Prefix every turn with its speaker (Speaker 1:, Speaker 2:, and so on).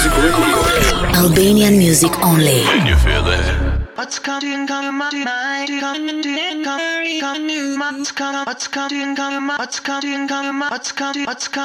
Speaker 1: Music Radio.
Speaker 2: Albanian music only.
Speaker 1: Can you feel that?
Speaker 3: What's coming, coming, coming, coming, coming, coming, what's coming, what's coming, coming, what's coming, coming, what's coming, what's coming.